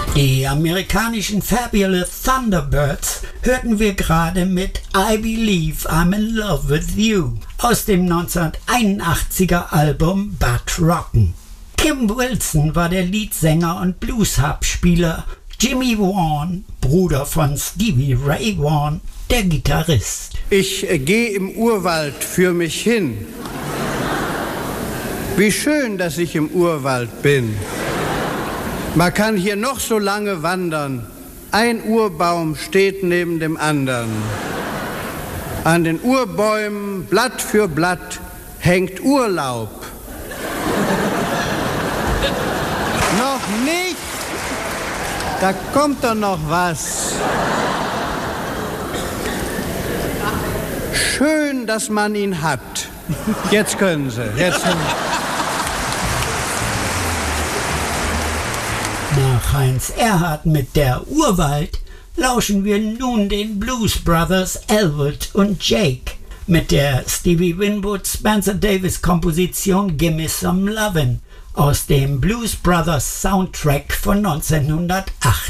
Die amerikanischen Fabulous Thunderbirds hörten wir gerade mit I Believe I'm in Love with You aus dem 1981er Album Butt Rockin'. Kim Wilson war der Leadsänger und Blues-Harp-Spieler, Jimmy Vaughan, Bruder von Stevie Ray Vaughan, der Gitarrist. Ich gehe im Urwald für mich hin. Wie schön, dass ich im Urwald bin. Man kann hier noch so lange wandern. Ein Urbaum steht neben dem anderen. An den Urbäumen, Blatt für Blatt, hängt Urlaub. Noch nicht? Da kommt doch noch was. Schön, dass man ihn hat. Jetzt können Sie. Nach Heinz Erhardt mit Der Urwald lauschen wir nun den Blues Brothers Elwood und Jake mit der Stevie Winwood Spencer Davis Komposition Gimme Some Lovin' aus dem Blues Brothers Soundtrack von 1908.